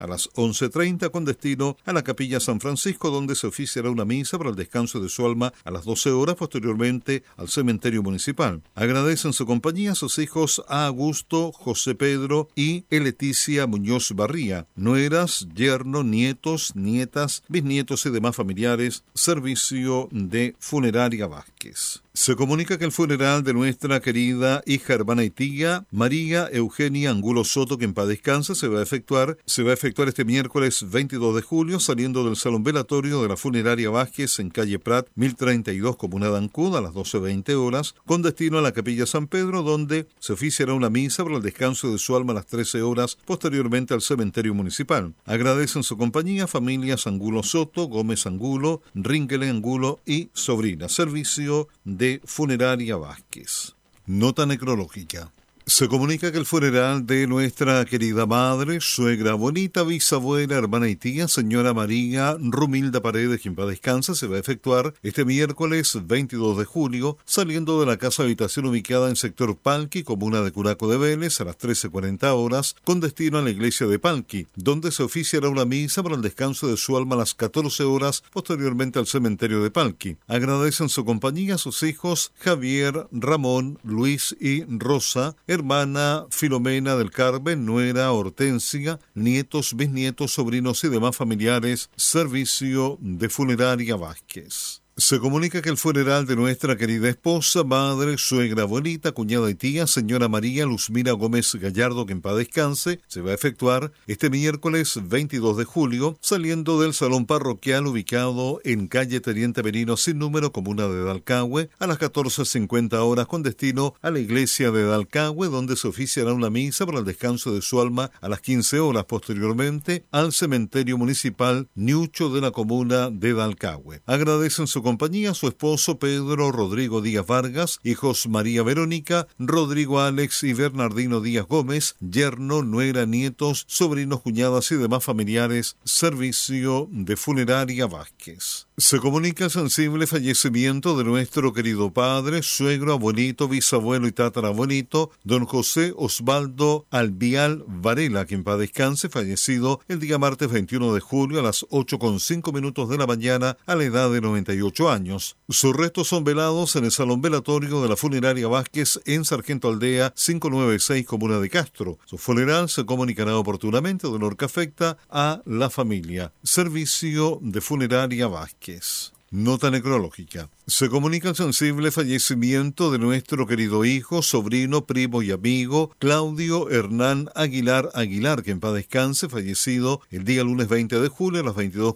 a las 11:30 con destino a la Capilla San Francisco, donde se oficiará una misa para el descanso de su alma a las 12 horas, posteriormente al cementerio municipal. Agradecen su compañía a sus hijos A. Augusto, José Pedro y Leticia Muñoz Barría, nueras, yerno, nietos, nietas, bisnietos y demás familiares. Servicio de Funeraria Vázquez. Se comunica que el funeral de nuestra querida hija, hermana y tía María Eugenia Angulo Soto, que en paz descanse, se va a efectuar este miércoles 22 de julio, saliendo del salón velatorio de la Funeraria Vázquez en calle Prat, 1032, Comuna de Ancud, a las 12:20 horas, con destino a la Capilla San Pedro, donde se oficiará una misa para el descanso de su alma a las 13 horas, posteriormente al cementerio municipal. Agradecen su compañía familias Angulo Soto, Gómez Angulo, Ringele Angulo y sobrina. Servicio de Funeraria Vázquez. Nota necrológica. Se comunica que el funeral de nuestra querida madre, suegra, abuelita, bisabuela, hermana y tía, señora María Rumilda Paredes, quien paz descansa, se va a efectuar este miércoles 22 de julio, saliendo de la casa habitación ubicada en sector Palqui, comuna de Curaco de Vélez, a las 13:40 horas, con destino a la iglesia de Palqui, donde se oficiará una misa para el descanso de su alma a las 14 horas, posteriormente al cementerio de Palqui. Agradecen su compañía a sus hijos Javier, Ramón, Luis y Rosa, hermana Filomena del Carmen, nuera Hortensia, nietos, bisnietos, sobrinos y demás familiares. Servicio de Funeraria Vázquez. Se comunica que el funeral de nuestra querida esposa, madre, suegra, abuelita, cuñada y tía, señora María Luzmira Gómez Gallardo, que en paz descanse, se va a efectuar este miércoles 22 de julio, saliendo del salón parroquial ubicado en calle Teniente Merino sin número, comuna de Dalcahue, a las 14:50 horas, con destino a la iglesia de Dalcahue, donde se oficiará una misa para el descanso de su alma a las 15 horas, posteriormente al cementerio municipal Ñucho de la comuna de Dalcahue. Agradecen su compañía su esposo Pedro Rodrigo Díaz Vargas, hijos María Verónica, Rodrigo Alex y Bernardino Díaz Gómez, yerno, nuera, nietos, sobrinos, cuñadas y demás familiares. Servicio de Funeraria Vázquez. Se comunica el sensible fallecimiento de nuestro querido padre, suegro, abuelito, bisabuelo y tatarabuelito, don José Osvaldo Albial Varela, quien paz descanse, fallecido el día martes 21 de julio a las 8:05 de la mañana, a la edad de 98 años. Sus restos son velados en el salón velatorio de la Funeraria Vázquez en Sargento Aldea 596, comuna de Castro. Su funeral se comunicará oportunamente, dolor que afecta a la familia. Servicio de Funeraria Vázquez. Nota necrológica. Se comunica el sensible fallecimiento de nuestro querido hijo, sobrino, primo y amigo Claudio Hernán Aguilar Aguilar, que en paz descanse, fallecido el día lunes 20 de julio a las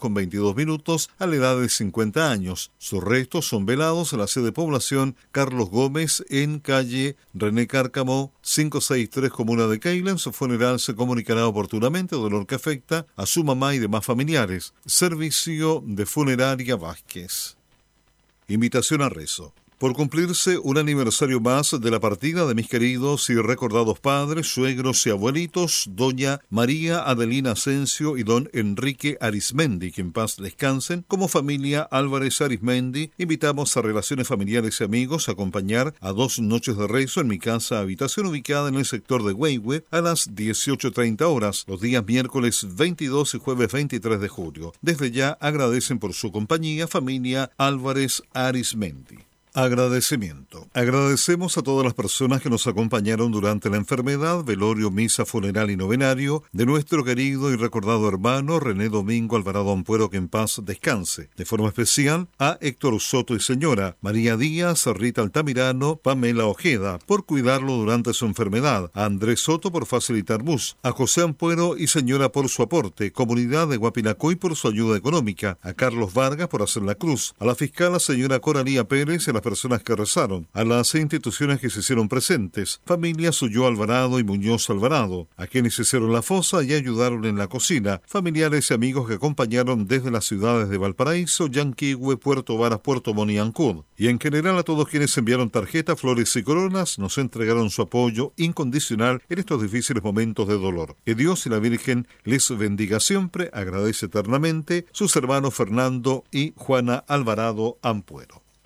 22:22 a la edad de 50 años. Sus restos son velados en la sede de población Carlos Gómez en calle René Cárcamo 563, comuna de Keilan. Su funeral se comunicará oportunamente, dolor que afecta a su mamá y demás familiares. Servicio de Funeraria Vázquez. Invitación a rezo. Por cumplirse un aniversario más de la partida de mis queridos y recordados padres, suegros y abuelitos, doña María Adelina Asensio y don Enrique Arismendi, que en paz descansen, como familia Álvarez Arismendi, invitamos a relaciones familiares y amigos a acompañar a 2 noches de rezo en mi casa habitación ubicada en el sector de Huehue a las 18:30 horas, los días miércoles 22 y jueves 23 de julio. Desde ya agradecen por su compañía familia Álvarez Arismendi. Agradecimiento. Agradecemos a todas las personas que nos acompañaron durante la enfermedad, velorio, misa, funeral y novenario de nuestro querido y recordado hermano René Domingo Alvarado Ampuero, que en paz descanse. De forma especial a Héctor Soto y señora, María Díaz, Rita Altamirano, Pamela Ojeda, por cuidarlo durante su enfermedad, a Andrés Soto por facilitar bus, a José Ampuero y señora por su aporte, comunidad de Guapinacoy por su ayuda económica, a Carlos Vargas por hacer la cruz, a la fiscal señora Coralía Pérez y a las personas que rezaron, a las instituciones que se hicieron presentes, familia Suyó Alvarado y Muñoz Alvarado, a quienes hicieron la fosa y ayudaron en la cocina, familiares y amigos que acompañaron desde las ciudades de Valparaíso, Yanquihue, Puerto Varas, Puerto Montt y Ancud, y en general a todos quienes enviaron tarjetas, flores y coronas, nos entregaron su apoyo incondicional en estos difíciles momentos de dolor. Que Dios y la Virgen les bendiga siempre, agradece eternamente sus hermanos Fernando y Juana Alvarado Ampuero.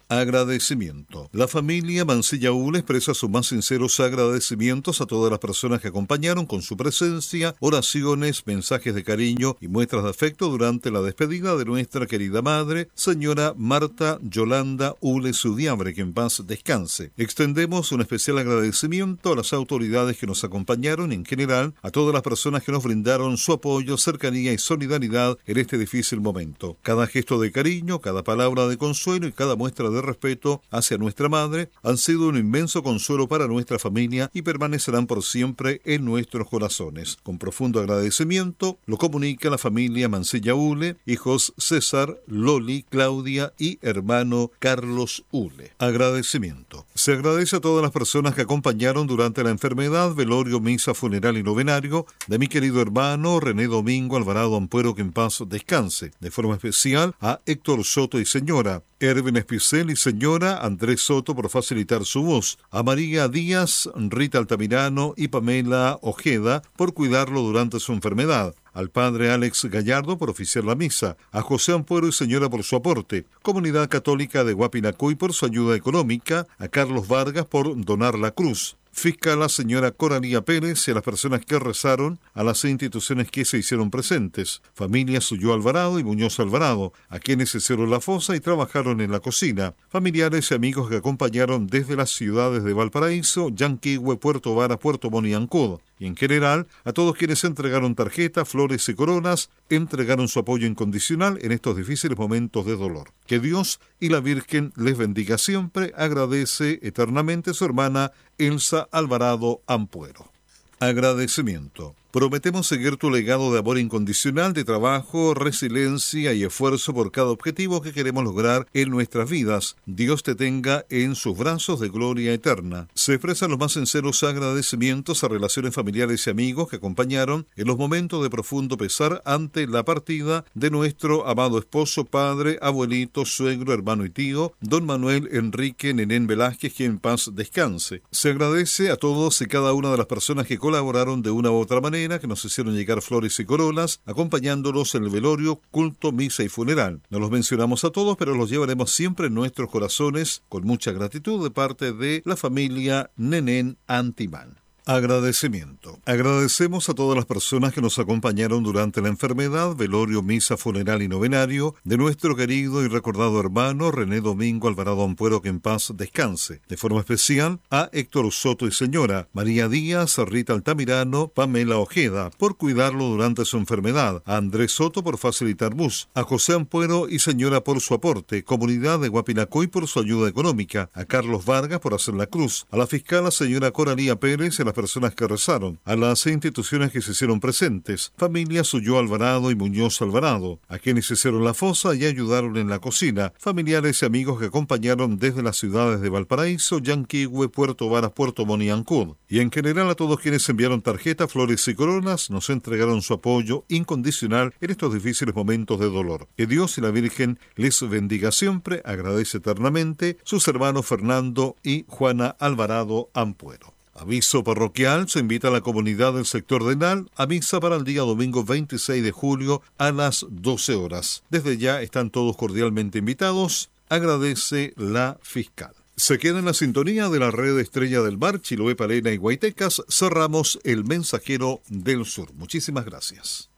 Agradecimiento. La familia Mancilla Ule expresa sus más sinceros agradecimientos a todas las personas que acompañaron con su presencia, oraciones, mensajes de cariño y muestras de afecto durante la despedida de nuestra querida madre, señora Marta Yolanda Ule Sudiabre, que en paz descanse. Extendemos un especial agradecimiento a las autoridades que nos acompañaron, en general, a todas las personas que nos brindaron su apoyo, cercanía y solidaridad en este difícil momento. Cada gesto de cariño, cada palabra de consuelo y cada muestra de respeto hacia nuestra madre han sido un inmenso consuelo para nuestra familia y permanecerán por siempre en nuestros corazones. Con profundo agradecimiento lo comunica la familia Mancilla Ule, hijos César, Loli, Claudia y hermano Carlos Ule. Agradecimiento. Se agradece a todas las personas que acompañaron durante la enfermedad, velorio, misa, funeral y novenario de mi querido hermano René Domingo Alvarado Ampuero, que en paz descanse. De forma especial a Héctor Soto y señora, Erwin Espicel y señora Andrés Soto por facilitar su voz, a María Díaz, Rita Altamirano y Pamela Ojeda por cuidarlo durante su enfermedad, al padre Alex Gallardo por oficiar la misa, a José Ampuero y señora por su aporte, Comunidad Católica de Guapinacuy por su ayuda económica, a Carlos Vargas por donar la cruz, fiscal la señora Coralía Pérez y a las personas que rezaron, a las instituciones que se hicieron presentes, familia Suyó Alvarado y Muñoz Alvarado, a quienes hicieron la fosa y trabajaron en la cocina, familiares y amigos que acompañaron desde las ciudades de Valparaíso, Yanquihue, Puerto Varas, Puerto Montt y Ancud, y en general a todos quienes entregaron tarjetas, flores y coronas, entregaron su apoyo incondicional en estos difíciles momentos de dolor. Que Dios y la Virgen les bendiga siempre, agradece eternamente su hermana Elsa Alvarado Ampuero. Agradecimiento. Prometemos seguir tu legado de amor incondicional, de trabajo, resiliencia y esfuerzo por cada objetivo que queremos lograr en nuestras vidas. Dios te tenga en sus brazos de gloria eterna. Se expresan los más sinceros agradecimientos a relaciones familiares y amigos que acompañaron en los momentos de profundo pesar ante la partida de nuestro amado esposo, padre, abuelito, suegro, hermano y tío, don Manuel Enrique Nenén Velázquez, que en paz descanse. Se agradece a todos y cada una de las personas que colaboraron de una u otra manera, que nos hicieron llegar flores y corolas, acompañándolos en el velorio, culto, misa y funeral. No los mencionamos a todos, pero los llevaremos siempre en nuestros corazones con mucha gratitud de parte de la familia Nenén Antimán. Agradecimiento. Agradecemos a todas las personas que nos acompañaron durante la enfermedad, velorio, misa, funeral y novenario de nuestro querido y recordado hermano René Domingo Alvarado Ampuero, que en paz descanse. De forma especial a Héctor Soto y señora, María Díaz, Rita Altamirano, Pamela Ojeda por cuidarlo durante su enfermedad, a Andrés Soto por facilitar bus, a José Ampuero y señora por su aporte, Comunidad de Guapinacuy por su ayuda económica, a Carlos Vargas por hacer la cruz, a la fiscal la señora Coralía Pérez y a las personas que rezaron, a las instituciones que se hicieron presentes, familia Suyó Alvarado y Muñoz Alvarado, a quienes hicieron la fosa y ayudaron en la cocina, familiares y amigos que acompañaron desde las ciudades de Valparaíso, Yanquihue, Puerto Varas, Puerto Montt y Ancud, y en general a todos quienes enviaron tarjetas, flores y coronas, nos entregaron su apoyo incondicional en estos difíciles momentos de dolor. Que Dios y la Virgen les bendiga siempre, agradece eternamente sus hermanos Fernando y Juana Alvarado Ampuero. Aviso parroquial, se invita a la comunidad del sector de Enal a misa para el día domingo 26 de julio a las 12 horas. Desde ya están todos cordialmente invitados, agradece la fiscal. Se queda en la sintonía de la red Estrella del Mar, Chiloé, Palena y Guaytecas. Cerramos el Mensajero del Sur. Muchísimas gracias.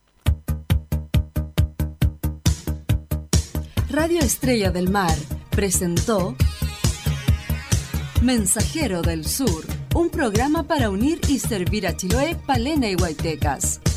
Radio Estrella del Mar presentó Mensajero del Sur, un programa para unir y servir a Chiloé, Palena y Guaytecas.